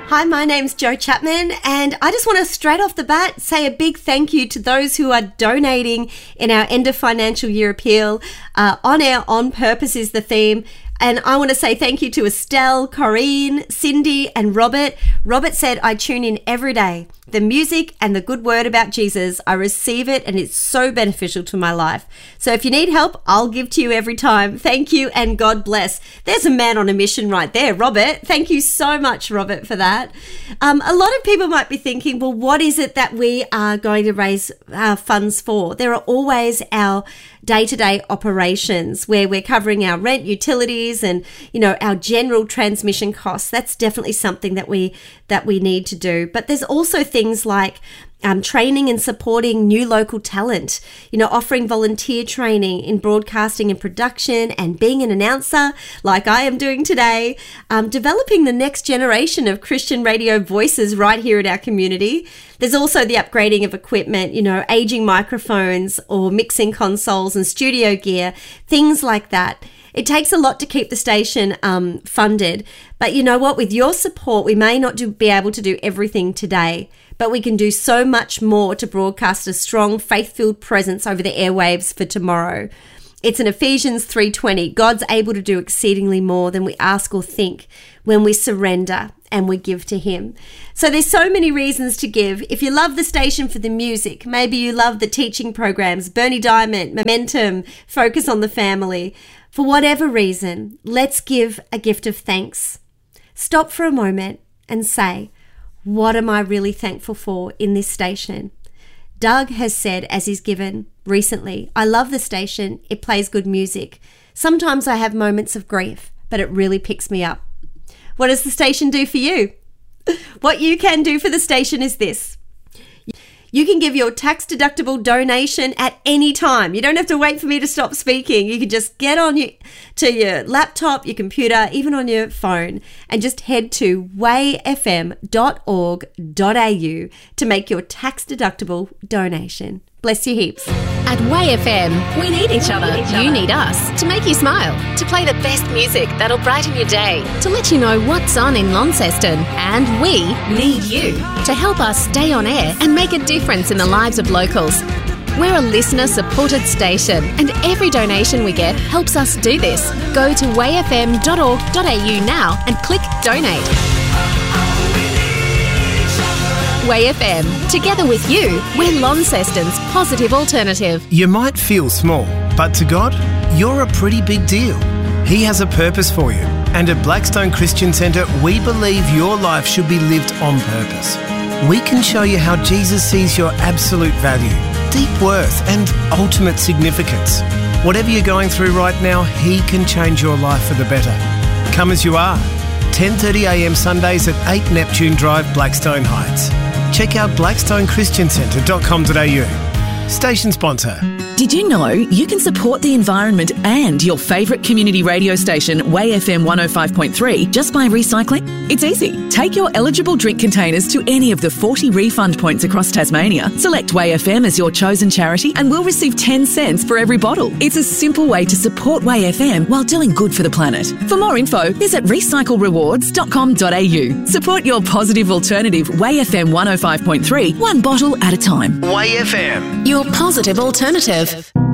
Hi, my name's Jo Chapman, and I just want to straight off the bat say a big thank you to those who are donating in our end of financial year appeal. On Air, On Purpose is the theme. And I want to say thank you to Estelle, Corrine, Cindy, and Robert. Robert said, I tune in every day. The music and the good word about Jesus, I receive it and it's so beneficial to my life. So if you need help, I'll give to you every time. Thank you and God bless. There's a man on a mission right there, Robert. Thank you so much, Robert, for that. A lot of people might be thinking, well, what is it that we are going to raise funds for? There are always our day-to-day operations where we're covering our rent, utilities, and our general transmission costs. That's definitely something that we need to do. But there's also things like training and supporting new local talent, offering volunteer training in broadcasting and production and being an announcer like I am doing today, developing the next generation of Christian radio voices right here in our community. There's also the upgrading of equipment, aging microphones or mixing consoles and studio gear, things like that. It takes a lot to keep the station funded, but you know what? With your support, we may not be able to do everything today, but we can do so much more to broadcast a strong, faith-filled presence over the airwaves for tomorrow. It's in Ephesians 3:20. God's able to do exceedingly more than we ask or think when we surrender and we give to Him. So there's so many reasons to give. If you love the station for the music, maybe you love the teaching programs, Bernie Diamond, Momentum, Focus on the Family. For whatever reason, let's give a gift of thanks. Stop for a moment and say, what am I really thankful for in this station? Doug has said, as he's given recently, I love the station. It plays good music. Sometimes I have moments of grief, but it really picks me up. What does the station do for you? What you can do for the station is this. You can give your tax-deductible donation at any time. You don't have to wait for me to stop speaking. You can just get on to your laptop, your computer, even on your phone, and just head to wayfm.org.au to make your tax-deductible donation. Bless you heaps. At Way FM, we need each other. You need us to make you smile, to play the best music that'll brighten your day, to let you know what's on in Launceston. And we need you to help us stay on air and make a difference in the lives of locals. We're a listener-supported station, and every donation we get helps us do this. Go to wayfm.org.au now and click Donate. Way FM. Together with you, we're Launceston's positive alternative. You might feel small, but to God, you're a pretty big deal. He has a purpose for you. And at Blackstone Christian Centre, we believe your life should be lived on purpose. We can show you how Jesus sees your absolute value, deep worth, and ultimate significance. Whatever you're going through right now, He can change your life for the better. Come as you are. 10:30am Sundays at 8 Neptune Drive, Blackstone Heights. Check out blackstonechristiancenter.com.au. Station sponsor. Did you know you can support the environment and your favourite community radio station, Way FM 105.3, just by recycling? It's easy. Take your eligible drink containers to any of the 40 refund points across Tasmania. Select Way FM as your chosen charity and we'll receive 10 cents for every bottle. It's a simple way to support Way FM while doing good for the planet. For more info, visit recyclerewards.com.au. Support your positive alternative, Way FM 105.3, one bottle at a time. Way FM. Your positive alternative.